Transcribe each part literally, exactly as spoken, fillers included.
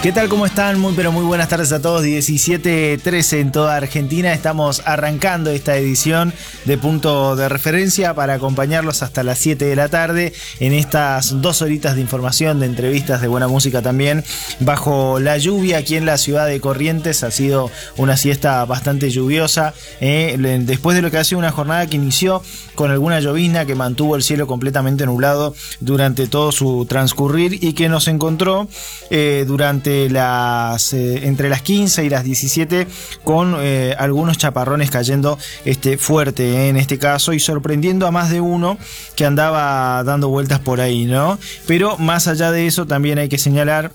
¿Qué tal? ¿Cómo están? Muy pero muy buenas tardes a todos. diecisiete trece en toda Argentina. Estamos arrancando esta edición de Punto de Referencia para acompañarlos hasta las siete de la tarde en estas dos horitas de información, de entrevistas, de buena música también. Bajo la lluvia aquí en la ciudad de Corrientes, ha sido una siesta bastante lluviosa, eh, después de lo que ha sido una jornada que inició con alguna llovizna que mantuvo el cielo completamente nublado durante todo su transcurrir y que nos encontró eh, durante las eh, entre las quince y las diecisiete con eh, algunos chaparrones cayendo este, fuerte eh, en este caso, y sorprendiendo a más de uno que andaba dando vueltas por ahí, ¿no? Pero más allá de eso también hay que señalar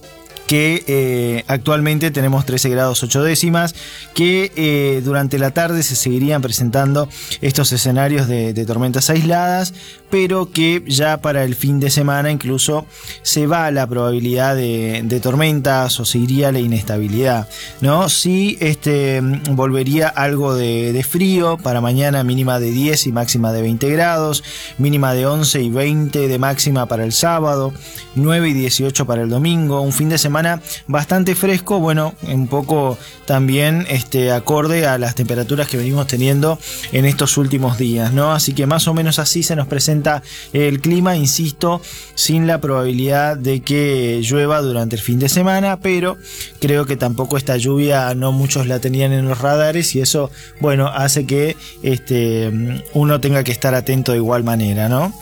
que eh, actualmente tenemos trece grados ocho décimas, que eh, durante la tarde se seguirían presentando estos escenarios de, de tormentas aisladas, pero que ya para el fin de semana incluso se va la probabilidad de, de tormentas o se iría la inestabilidad, ¿no? Sí, este, volvería algo de, de frío para mañana, mínima de diez y máxima de veinte grados, mínima de once y veinte de máxima para el sábado, nueve y dieciocho para el domingo, un fin de semana bastante fresco, bueno, un poco también este, acorde a las temperaturas que venimos teniendo en estos últimos días, ¿no? Así que más o menos así se nos presenta el clima, insisto, sin la probabilidad de que llueva durante el fin de semana, pero creo que tampoco esta lluvia no muchos la tenían en los radares y eso, bueno, hace que este, uno tenga que estar atento de igual manera, ¿no?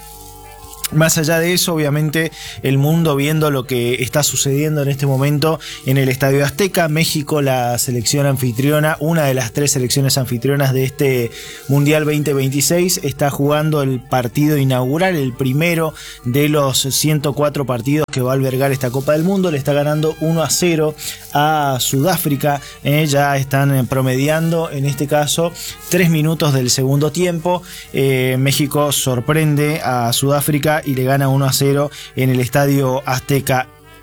Más allá de eso, obviamente, el mundo viendo lo que está sucediendo en este momento en el Estadio Azteca. México, la selección anfitriona, una de las tres selecciones anfitrionas de este Mundial veinte veintiséis, está jugando el partido inaugural, el primero de los ciento cuatro partidos que va a albergar esta Copa del Mundo. Le está ganando uno a cero a Sudáfrica. Eh, ya están promediando, en este caso, tres minutos del segundo tiempo. Eh, México sorprende a Sudáfrica y le gana uno a cero en el Estadio Azteca.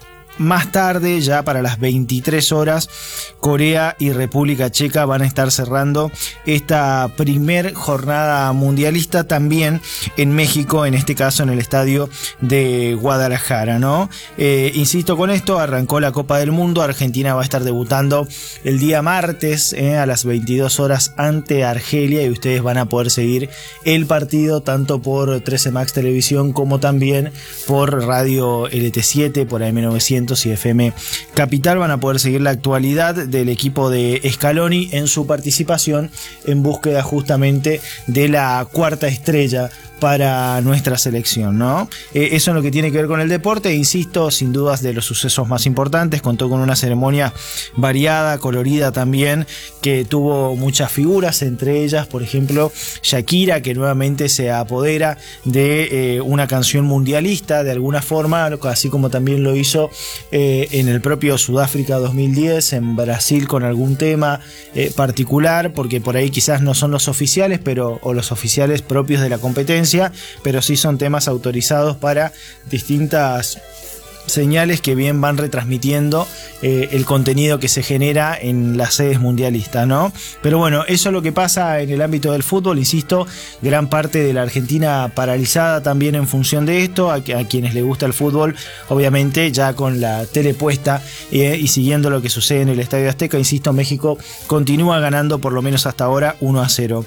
Más tarde, ya para las veintitrés horas, Corea y República Checa van a estar cerrando esta primer jornada mundialista también en México, en este caso en el estadio de Guadalajara, ¿no? Eh, insisto con esto, arrancó la Copa del Mundo. Argentina va a estar debutando el día martes eh, a las veintidós horas ante Argelia, y ustedes van a poder seguir el partido tanto por trece Max Televisión como también por Radio L T siete, por A M novecientos y F M Capital. Van a poder seguir la actualidad del equipo de Scaloni en su participación en búsqueda justamente de la cuarta estrella para nuestra selección, ¿no? Eh, eso en lo que tiene que ver con el deporte, insisto, sin dudas de los sucesos más importantes. Contó con una ceremonia variada, colorida también, que tuvo muchas figuras, entre ellas, por ejemplo, Shakira, que nuevamente se apodera de eh, una canción mundialista de alguna forma, así como también lo hizo eh, en el propio Sudáfrica dos mil diez, en Brasil con algún tema eh, particular, porque por ahí quizás no son los oficiales, pero o los oficiales propios de la competencia, pero sí son temas autorizados para distintas señales que bien van retransmitiendo eh, el contenido que se genera en las sedes mundialistas, ¿no? Pero bueno, eso es lo que pasa en el ámbito del fútbol. Insisto, gran parte de la Argentina paralizada también en función de esto. A, a quienes les gusta el fútbol, obviamente ya con la tele puesta eh, y siguiendo lo que sucede en el Estadio Azteca, insisto, México continúa ganando por lo menos hasta ahora uno a cero.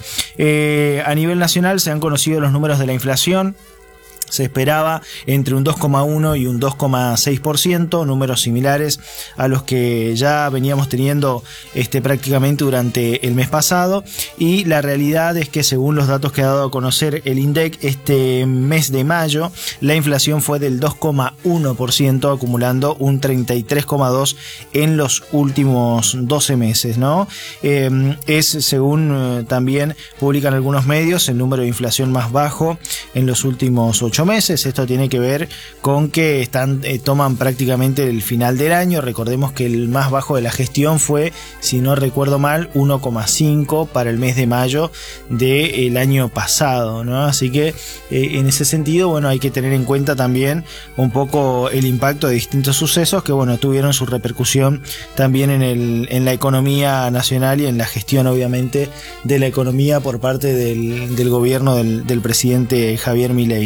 Eh, a nivel nacional se han conocido los números de la inflación. Se esperaba entre un dos coma uno y un dos coma seis por ciento, números similares a los que ya veníamos teniendo este, prácticamente durante el mes pasado, y la realidad es que según los datos que ha dado a conocer el INDEC, este mes de mayo la inflación fue del dos coma uno por ciento, acumulando un treinta y tres coma dos por ciento en los últimos doce meses, ¿no? Eh, es, según eh, también publican algunos medios, el número de inflación más bajo en los últimos ocho meses. Esto tiene que ver con que están eh, toman prácticamente el final del año. Recordemos que el más bajo de la gestión fue, si no recuerdo mal, uno coma cinco para el mes de mayo del año pasado, ¿no? Así que eh, en ese sentido, bueno, hay que tener en cuenta también un poco el impacto de distintos sucesos que, bueno, tuvieron su repercusión también en, el, en la economía nacional y en la gestión, obviamente, de la economía por parte del, del gobierno del, del presidente Javier Milei, ¿no?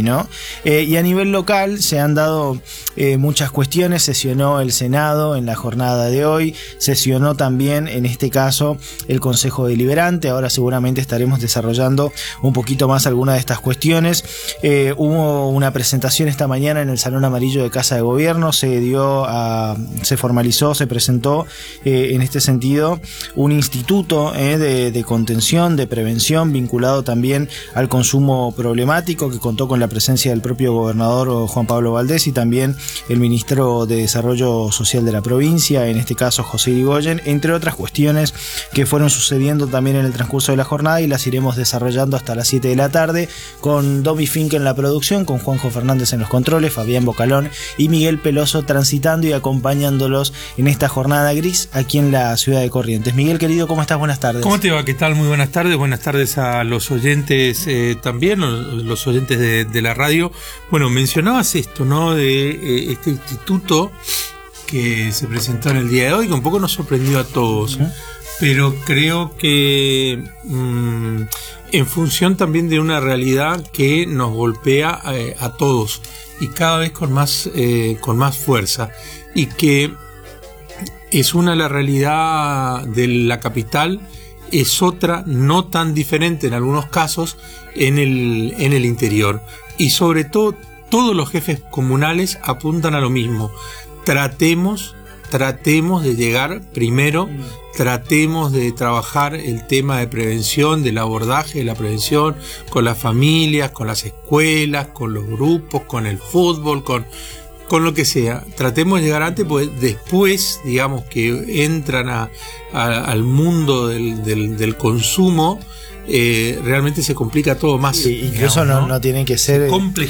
Eh, y a nivel local se han dado eh, muchas cuestiones. Sesionó el Senado en la jornada de hoy, sesionó también en este caso el Consejo Deliberante. Ahora seguramente estaremos desarrollando un poquito más algunas de estas cuestiones. Eh, hubo una presentación esta mañana en el Salón Amarillo de Casa de Gobierno, se dio a, se formalizó, se presentó eh, en este sentido un instituto eh, de, de contención, de prevención, vinculado también al consumo problemático, que contó con la presencia del propio gobernador Juan Pablo Valdés y también el ministro de Desarrollo Social de la provincia, en este caso José Irigoyen, entre otras cuestiones que fueron sucediendo también en el transcurso de la jornada, y las iremos desarrollando hasta las siete de la tarde con Domi Fink en la producción, con Juanjo Fernández en los controles, Fabián Bocalón y Miguel Peloso transitando y acompañándolos en esta jornada gris aquí en la ciudad de Corrientes. Miguel, querido, ¿cómo estás? Buenas tardes. ¿Cómo te va? ¿Qué tal? Muy buenas tardes. Buenas tardes a los oyentes eh, también, los oyentes de, de la radio. Bueno, mencionabas esto, ¿no? De eh, este instituto que se presentó en el día de hoy, que un poco nos sorprendió a todos. Uh-huh. Pero creo que mmm, en función también de una realidad que nos golpea eh, a todos y cada vez con más, eh, con más fuerza, y que es una la realidad de la capital, es otra no tan diferente en algunos casos en el, en el interior. Y sobre todo, todos los jefes comunales apuntan a lo mismo. Tratemos, tratemos de llegar primero, tratemos de trabajar el tema de prevención, del abordaje de la prevención con las familias, con las escuelas, con los grupos, con el fútbol, con... con lo que sea. Tratemos de llegar antes, pues después, digamos, que entran a, a, al mundo del, del, del consumo, eh, realmente se complica todo más. Sí, incluso digamos, no, no, no tienen que ser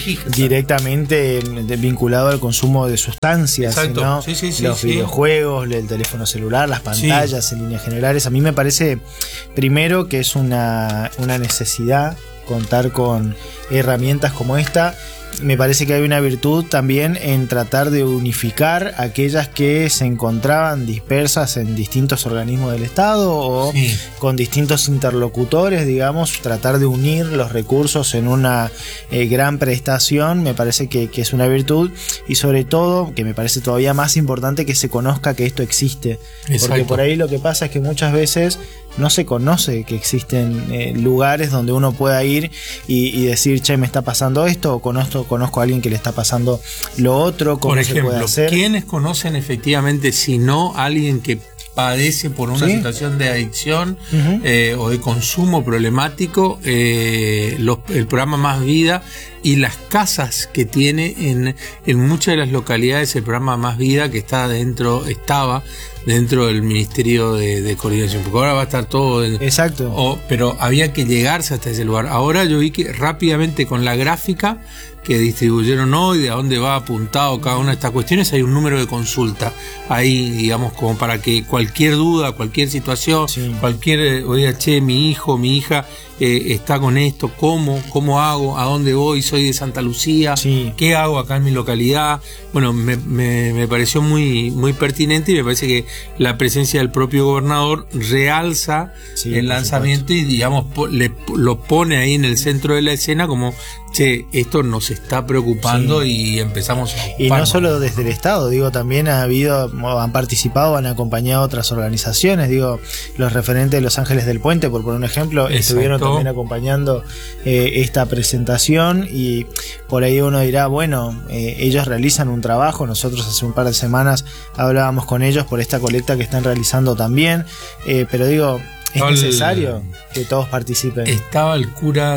directamente vinculado al consumo de sustancias, sino sí, sí, sí, los sí. videojuegos, el teléfono celular, las pantallas, sí. en líneas generales. A mí me parece, primero, que es una, una necesidad contar con herramientas como esta. Me parece que hay una virtud también en tratar de unificar aquellas que se encontraban dispersas en distintos organismos del Estado o sí. con distintos interlocutores, digamos, tratar de unir los recursos en una eh, gran prestación. Me parece que, que es una virtud, y sobre todo, que me parece todavía más importante, que se conozca que esto existe. Exacto. Porque por ahí lo que pasa es que muchas veces no se conoce que existen eh, lugares donde uno pueda ir y, y decir, che, me está pasando esto, o conozco, conozco a alguien que le está pasando lo otro, ¿cómo por ejemplo, se puede hacer? ¿Quiénes conocen efectivamente, si no alguien que padece por una ¿Sí? situación de adicción uh-huh. eh, o de consumo problemático, eh, los, el programa Más Vida y las casas que tiene en, en muchas de las localidades el programa Más Vida, que está dentro, estaba dentro del Ministerio de, de Coordinación, porque ahora va a estar todo en, exacto o, pero había que llegarse hasta ese lugar. Ahora yo vi que rápidamente con la gráfica que distribuyeron hoy, de a dónde va apuntado cada una de estas cuestiones, hay un número de consulta ahí, digamos, como para que cualquier duda, cualquier situación, sí. cualquier, oiga, che, mi hijo, mi hija eh, está con esto, ¿cómo? ¿Cómo hago? ¿A dónde voy? Soy de Santa Lucía, sí. ¿qué hago acá en mi localidad? Bueno, me, me, me pareció muy, muy pertinente, y me parece que la presencia del propio gobernador realza sí, el lanzamiento y, digamos, le, lo pone ahí en el centro de la escena como, che, esto nos está preocupando, sí. y empezamos a ocuparnos. Y no solo desde el Estado, digo, también ha habido, han participado, han acompañado otras organizaciones, digo, los referentes de Los Ángeles del Puente, por poner un ejemplo, Exacto. estuvieron también acompañando eh, esta presentación, y por ahí uno dirá, bueno, eh, ellos realizan un trabajo, nosotros hace un par de semanas hablábamos con ellos por esta colecta que están realizando también, eh, pero digo, ¿es el, necesario que todos participen? Estaba el cura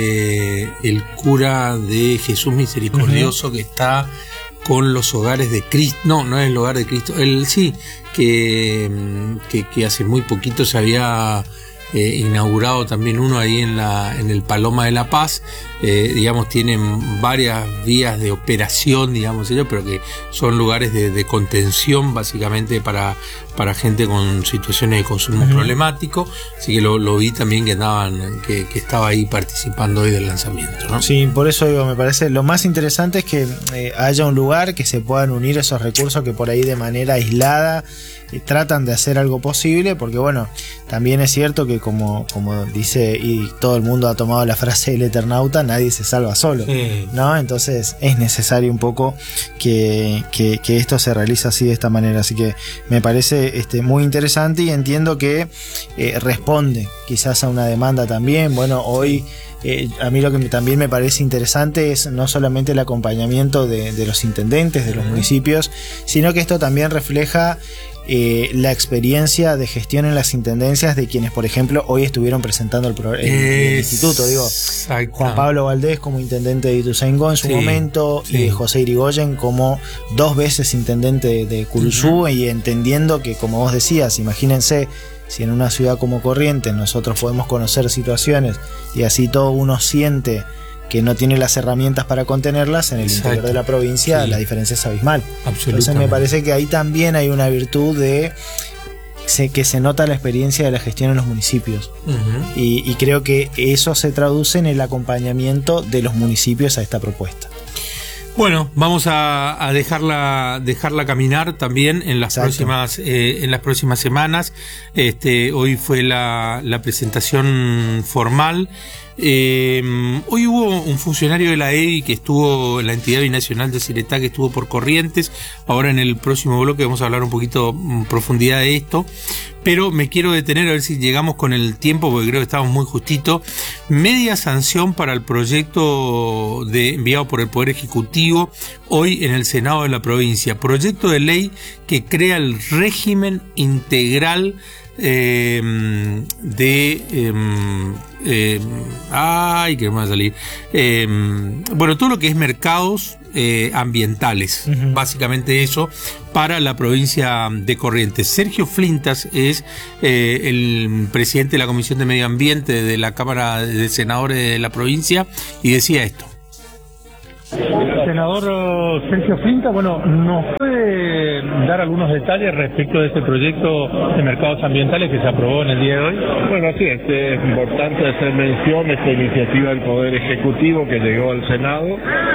de el cura de Jesús Misericordioso, uh-huh. que está con los hogares de Cristo. No, no es el hogar de Cristo. Él sí, que, que, que hace muy poquito se había eh, inaugurado también uno ahí en la en el Paloma de la Paz. Eh, digamos, tienen varias vías de operación, digamos ellos, pero que son lugares de, de contención básicamente para, para gente con situaciones de consumo uh-huh. problemático. Así que lo, lo vi también que andaban, que, que estaba ahí participando hoy del lanzamiento, ¿no? Sí, por eso digo, me parece lo más interesante es que eh, haya un lugar que se puedan unir esos recursos que por ahí de manera aislada eh, tratan de hacer algo posible, porque bueno, también es cierto que como, como dice, y todo el mundo ha tomado la frase del Eternauta, nadie se salva solo, sí. ¿no? Entonces es necesario un poco que, que, que esto se realice así de esta manera. Así que me parece este, muy interesante y entiendo que eh, responde quizás a una demanda también. Bueno, hoy eh, a mí lo que también me parece interesante es no solamente el acompañamiento de, de los intendentes, de los municipios, sino que esto también refleja Eh, la experiencia de gestión en las intendencias de quienes, por ejemplo, hoy estuvieron presentando el, pro, el, el instituto. Digo, Juan Pablo Valdés como intendente de Ituzaingó en su sí, momento, sí. y José Irigoyen como dos veces intendente de Curuzú, uh-huh. y entendiendo que, como vos decías, imagínense si en una ciudad como Corrientes nosotros podemos conocer situaciones y así todo uno siente que no tiene las herramientas para contenerlas, en el Exacto. interior de la provincia sí. la diferencia es abismal. Entonces me parece que ahí también hay una virtud de sé que se nota la experiencia de la gestión en los municipios, uh-huh. y, y creo que eso se traduce en el acompañamiento de los municipios a esta propuesta. Bueno, vamos a, a dejarla dejarla caminar también en las Exacto. próximas eh, en las próximas semanas. Este, hoy fue la, la presentación formal. Eh, hoy hubo un funcionario de la E B I que estuvo en la entidad binacional de Ciretá, que estuvo por Corrientes. Ahora en el próximo bloque vamos a hablar un poquito en profundidad de esto, pero me quiero detener a ver si llegamos con el tiempo, porque creo que estamos muy justito. Media sanción para el proyecto de, enviado por el Poder Ejecutivo hoy en el Senado de la provincia, proyecto de ley que crea el régimen integral Eh, de eh, eh, ay que me va a salir eh, bueno, todo lo que es mercados eh, ambientales, uh-huh. básicamente eso para la provincia de Corrientes. Sergio Flintas es eh, el presidente de la Comisión de Medio Ambiente de la Cámara de Senadores de la provincia y decía esto. Senador Sergio Flintas, bueno, ¿nos puede dar algunos detalles respecto de este proyecto de mercados ambientales que se aprobó en el día de hoy? Bueno, sí, este, es importante hacer mención a esta iniciativa del Poder Ejecutivo que llegó al Senado.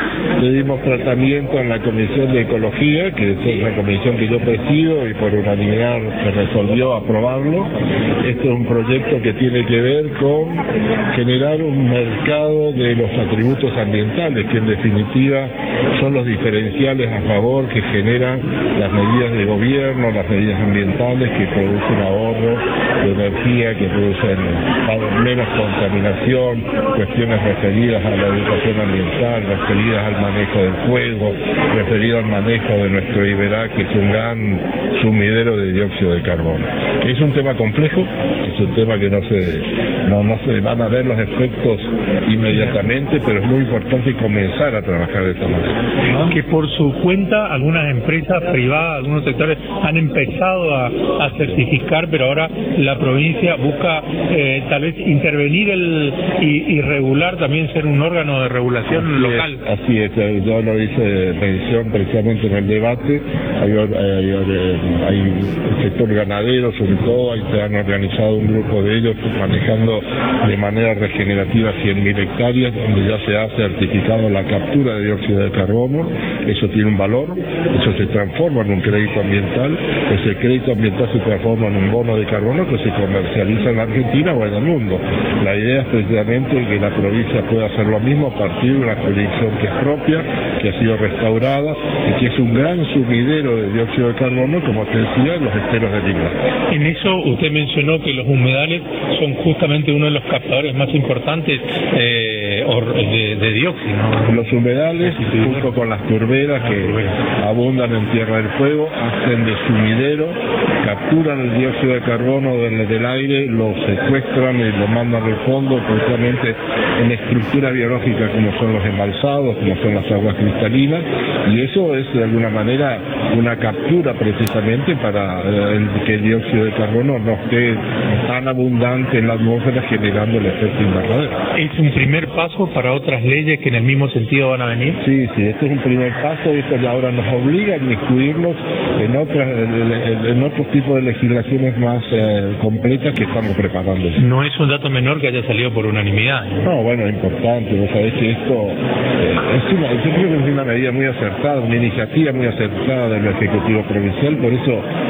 Le dimos tratamiento en la Comisión de Ecología, que es una comisión que yo presido, y por unanimidad se resolvió aprobarlo. Este es un proyecto que tiene que ver con generar un mercado de los atributos ambientales, que en definitiva son los diferenciales a favor que generan las medidas de gobierno, las medidas ambientales que producen ahorro de energía, que producen menos contaminación, cuestiones referidas a la educación ambiental, referidas al manejo del fuego, referido al manejo de nuestro Iberá, que es un gran sumidero de dióxido de carbono. Es un tema complejo, es un tema que no se, no, no se van a ver los efectos inmediatamente, pero es muy importante comenzar a trabajar de esta manera. Que por su cuenta algunas empresas privadas, algunos sectores han empezado a, a certificar, pero ahora la provincia busca eh, tal vez intervenir el, y, y regular, también ser un órgano de regulación así local. Es, así es, yo lo hice mención precisamente en el debate. Hay, hay, hay el sector ganadero, sobre todo, ahí se han organizado un grupo de ellos manejando de manera regenerativa cien mil hectáreas, donde ya se ha certificado la captura de dióxido de carbono. Eso tiene un valor, eso se transforma en un crédito ambiental, ese crédito ambiental se transforma en un bono de carbono que se comercializa en la Argentina o en el mundo. La idea es precisamente que la provincia pueda hacer lo mismo a partir de una jurisdicción que es propia, que ha sido restaurada y que es un gran sumidero de dióxido de carbono, como te decía, en los esteros del Igna. En eso usted mencionó que los humedales son justamente uno de los captadores más importantes eh, de, de dióxido. Los humedales, junto con las turberas que abundan en Tierra del Fuego, hacen de sumidero, capturan el dióxido de carbono del, del aire, lo secuestran y lo mandan al fondo, precisamente en estructura biológica como son los embalsados, como son las aguas cristalinas, y eso es de alguna manera una captura precisamente para el, que el dióxido de carbono no esté tan abundante en la atmósfera, generando el efecto invernadero. ¿Es un primer paso para otras leyes que en el mismo sentido van a venir? Sí, sí, este es un primer paso, y esto ahora nos obliga a inmiscuirnos en otras, en, en otros tipos de legislaciones más eh, completas que estamos preparando. No es un dato menor que haya salido por unanimidad. No, bueno, es importante. Vos sabés que esto eh, es una, yo creo que es una medida muy acertada, una iniciativa muy acertada del Ejecutivo Provincial, por eso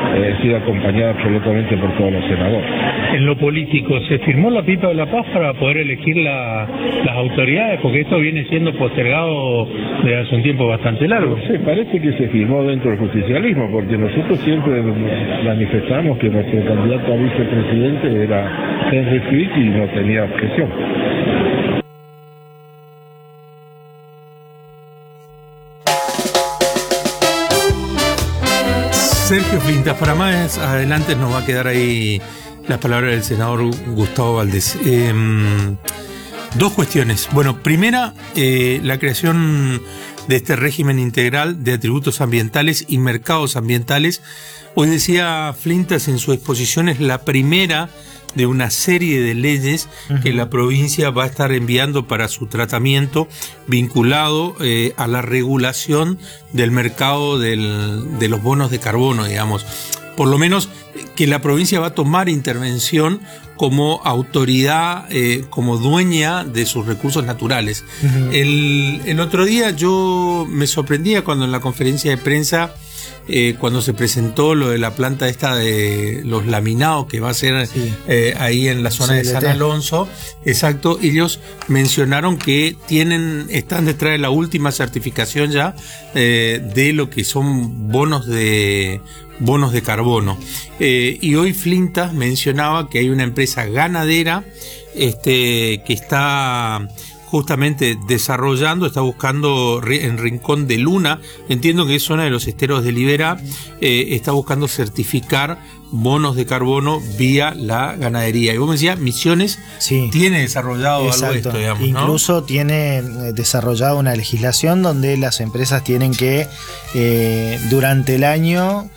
eh, sido acompañada absolutamente por todos los senadores. En lo político, ¿se firmó la pipa de la paz para poder elegir la, las autoridades? Porque esto viene siendo postergado desde hace un tiempo bastante largo. Sí, parece que se firmó dentro del justicialismo, porque nosotros siempre manifestamos que nuestro candidato a vicepresidente era Henry Fick y no tenía objeción. Sergio Flintas, para más adelante nos va a quedar ahí las palabras del senador Gustavo Valdés. Eh, dos cuestiones. Bueno, primera, eh, la creación de este régimen integral de atributos ambientales y mercados ambientales. Hoy decía Flintas en su exposición, es la primera de una serie de leyes uh-huh. que la provincia va a estar enviando para su tratamiento vinculado eh, a la regulación del mercado del, de los bonos de carbono, digamos. Por lo menos que la provincia va a tomar intervención como autoridad, eh, como dueña de sus recursos naturales. Uh-huh. El, el otro día yo me sorprendía cuando en la conferencia de prensa Eh, cuando se presentó lo de la planta esta de los laminados que va a ser sí. eh, ahí en la zona C L T. De San Alonso, exacto, ellos mencionaron que tienen, están detrás de la última certificación ya eh, de lo que son bonos de bonos de carbono. Eh, y hoy Flintas mencionaba que hay una empresa ganadera este, que está justamente desarrollando, está buscando en Rincón de Luna, entiendo que es zona de los esteros de Liberá, eh, está buscando certificar bonos de carbono vía la ganadería. Y vos me decías, Misiones sí. tiene desarrollado Exacto. algo de esto, digamos, Incluso ¿no? tiene desarrollado una legislación donde las empresas tienen que, eh, durante el año,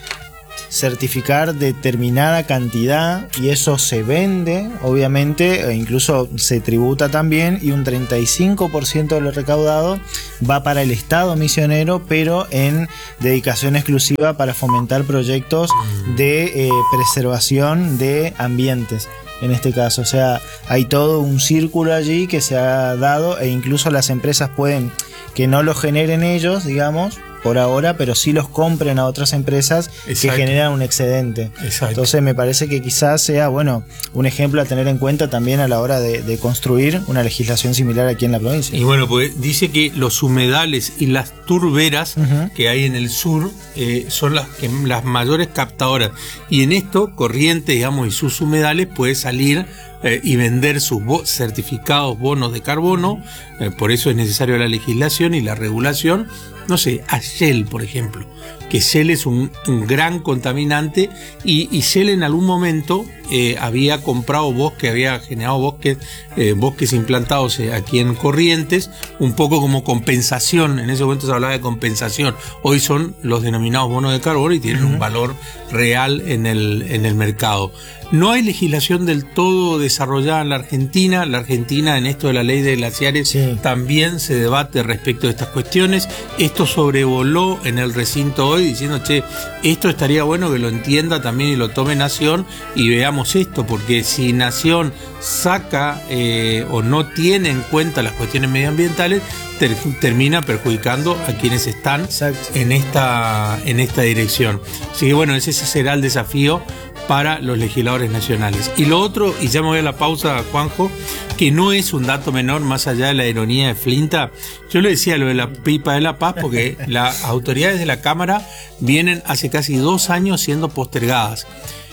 certificar determinada cantidad y eso se vende, obviamente, e incluso se tributa también, y un treinta y cinco por ciento de lo recaudado va para el Estado misionero, pero en dedicación exclusiva para fomentar proyectos de eh, preservación de ambientes. En este caso, o sea, hay todo un círculo allí que se ha dado, e incluso las empresas pueden que no lo generen ellos, digamos, por ahora, pero sí los compren a otras empresas Exacto. que generan un excedente. Exacto. Entonces me parece que quizás sea, bueno, un ejemplo a tener en cuenta también a la hora de, de construir una legislación similar aquí en la provincia. Y bueno, pues dice que los humedales y las turberas uh-huh. que hay en el sur eh, son las, que, las mayores captadoras. Y en esto, Corrientes, digamos, y sus humedales puede salir Eh, y vender sus bo- certificados bonos de carbono, eh, por eso es necesario la legislación y la regulación. No sé, a Shell, por ejemplo, que Shell es un, un gran contaminante y, y Shell en algún momento eh, había comprado bosque, había generado bosques, eh, bosques implantados eh, aquí en Corrientes, un poco como compensación. En ese momento se hablaba de compensación. Hoy son los denominados bonos de carbono y tienen uh-huh. un valor real en el, en el mercado. No hay legislación del todo desarrollada en la Argentina. La Argentina, en esto de la ley de glaciares, sí. también se debate respecto de estas cuestiones. Esto sobrevoló en el recinto hoy diciendo, che, esto estaría bueno que lo entienda también y lo tome Nación y veamos esto, porque si Nación saca eh, o no tiene en cuenta las cuestiones medioambientales, ter- termina perjudicando a quienes están Exacto. en esta, en esta dirección. Así que bueno, ese será el desafío para los legisladores nacionales. Y lo otro, y ya me voy a la pausa, Juanjo, que no es un dato menor más allá de la ironía de Flinta. Yo le decía lo de la pipa de la paz porque las autoridades de la Cámara vienen hace casi dos años siendo postergadas.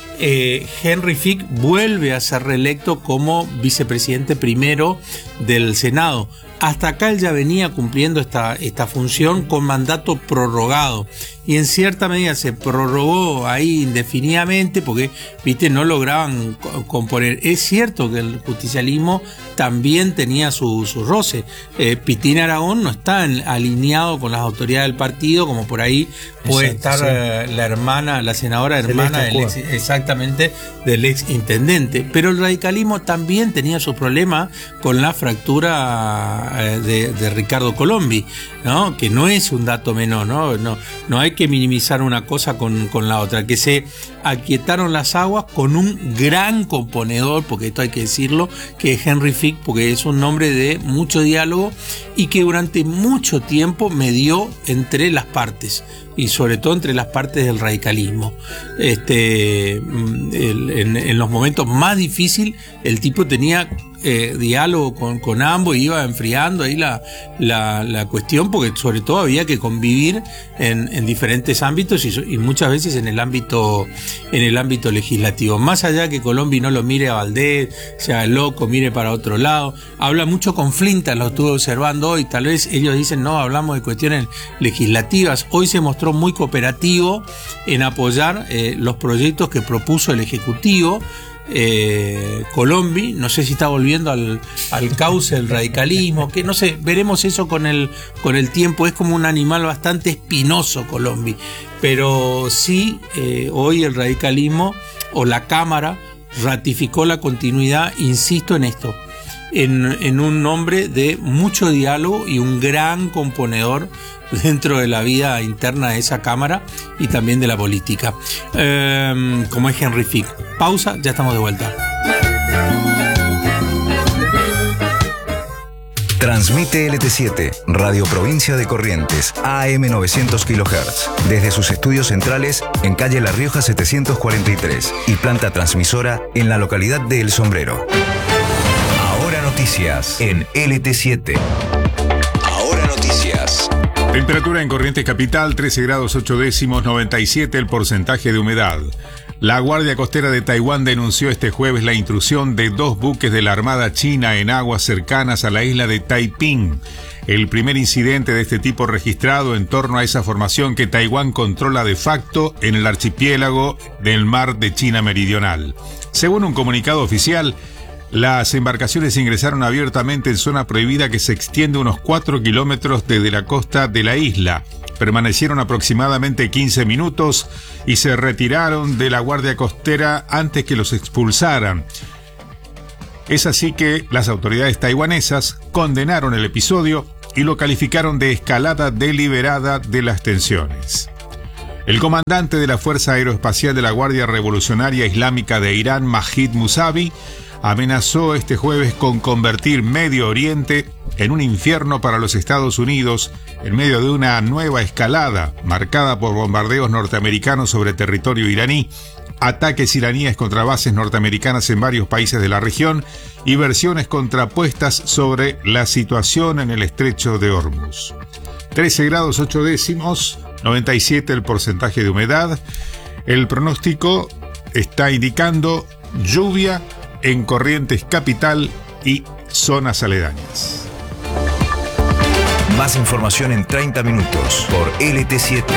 Eh, Henry Fick vuelve a ser reelecto como vicepresidente primero del Senado. Hasta acá él ya venía cumpliendo esta, esta función con mandato prorrogado y en cierta medida se prorrogó ahí indefinidamente porque, viste, no lograban componer. Es cierto que el justicialismo también tenía su, su roce. Eh, Pitín Aragón no está en, alineado con las autoridades del partido, como por ahí puede Exacto, estar sí. eh, la hermana, la senadora hermana del ex, exactamente del ex intendente. Pero el radicalismo también tenía su problema con la fractura la de, de Ricardo Colombi, ¿no? Que no es un dato menor, ¿no? No, no hay que minimizar una cosa con, con la otra, que se aquietaron las aguas con un gran componedor, porque esto hay que decirlo, que es Henry Fick, porque es un nombre de mucho diálogo y que durante mucho tiempo medió entre las partes, y sobre todo entre las partes del radicalismo. Este, el, en, en los momentos más difíciles, el tipo tenía eh, diálogo con, con ambos y iba enfriando ahí la, la, la cuestión, porque sobre todo había que convivir en, en diferentes ámbitos y, y muchas veces en el ámbito en el ámbito legislativo. Más allá que Colombi no lo mire a Valdés, sea loco, mire para otro lado, habla mucho con Flinta, lo estuve observando hoy, tal vez ellos dicen no, hablamos de cuestiones legislativas. Hoy se mostró muy cooperativo en apoyar eh, los proyectos que propuso el Ejecutivo. Eh, Colombi, no sé si está volviendo al, al cauce del radicalismo, que no sé, veremos eso con el, con el tiempo. Es como un animal bastante espinoso Colombi, pero sí, eh, hoy el radicalismo o la Cámara ratificó la continuidad, insisto en esto, en, en un nombre de mucho diálogo y un gran componedor dentro de la vida interna de esa Cámara y también de la política, eh, como es Henry Fick. Pausa, ya estamos de vuelta. Transmite L T siete, Radio Provincia de Corrientes, A M novecientos kilohertz, desde sus estudios centrales en calle La Rioja setecientos cuarenta y tres y planta transmisora en la localidad de El Sombrero. Ahora noticias en L T siete. Ahora noticias. Temperatura en Corrientes Capital, trece grados ocho décimos, noventa y siete el porcentaje de humedad. La Guardia Costera de Taiwán denunció este jueves la intrusión de dos buques de la Armada China en aguas cercanas a la isla de Taiping. El primer incidente de este tipo registrado en torno a esa formación que Taiwán controla de facto en el archipiélago del Mar de China Meridional. Según un comunicado oficial, las embarcaciones ingresaron abiertamente en zona prohibida que se extiende unos cuatro kilómetros desde la costa de la isla. Permanecieron aproximadamente quince minutos y se retiraron de la Guardia Costera antes que los expulsaran. Es así que las autoridades taiwanesas condenaron el episodio y lo calificaron de escalada deliberada de las tensiones. El comandante de la Fuerza Aeroespacial de la Guardia Revolucionaria Islámica de Irán, Majid Musavi, amenazó este jueves con convertir Medio Oriente en un infierno para los Estados Unidos en medio de una nueva escalada marcada por bombardeos norteamericanos sobre territorio iraní, ataques iraníes contra bases norteamericanas en varios países de la región y versiones contrapuestas sobre la situación en el estrecho de Hormuz. trece grados ocho décimos, noventa y siete el porcentaje de humedad. El pronóstico está indicando lluvia en Corrientes Capital y zonas aledañas. Más información en treinta minutos por L T siete.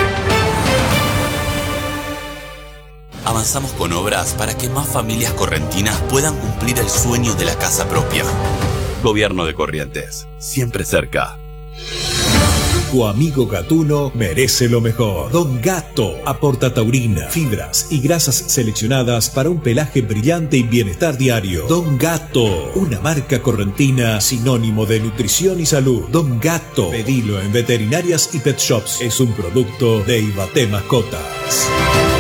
Avanzamos con obras para que más familias correntinas puedan cumplir el sueño de la casa propia. Gobierno de Corrientes, siempre cerca. Tu amigo gatuno merece lo mejor. Don Gato aporta taurina, fibras y grasas seleccionadas para un pelaje brillante y bienestar diario. Don Gato, una marca correntina sinónimo de nutrición y salud. Don Gato, pedilo en veterinarias y pet shops. Es un producto de Ibaté Mascotas.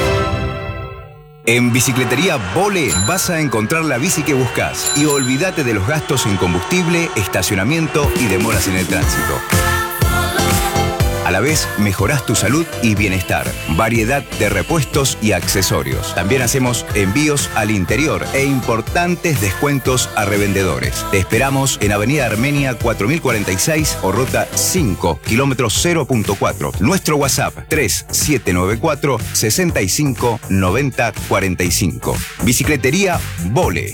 En Bicicletería Vole vas a encontrar la bici que buscas y olvídate de los gastos en combustible, estacionamiento y demoras en el tránsito. A la vez, mejorás tu salud y bienestar. Variedad de repuestos y accesorios. También hacemos envíos al interior e importantes descuentos a revendedores. Te esperamos en Avenida Armenia cuatro mil cuarenta y seis o Ruta cinco, kilómetro cero punto cuatro. Nuestro WhatsApp tres siete nueve cuatro, seis cinco, nueve cero cuatro cinco. Bicicletería Vole.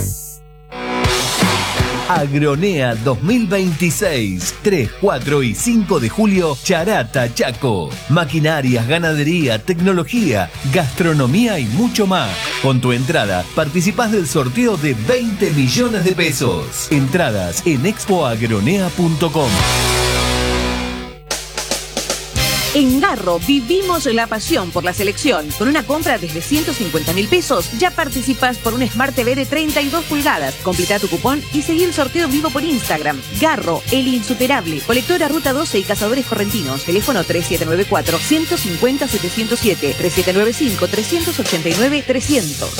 Agronea dos mil veintiséis, tres, cuatro y cinco de julio, Charata, Chaco. Maquinarias, ganadería, tecnología, gastronomía y mucho más. Con tu entrada participás del sorteo de veinte millones de pesos. Entradas en expo agronea punto com. En Garro vivimos la pasión por la selección. Con una compra desde ciento cincuenta mil pesos ya participas por un Smart T V de treinta y dos pulgadas. Completa tu cupón y seguí el sorteo en vivo por Instagram. Garro, el insuperable. Colectora Ruta doce y Cazadores Correntinos. Teléfono tres siete nueve cuatro, uno cinco cero, siete cero siete, tres siete nueve cinco, tres ocho nueve, trescientos.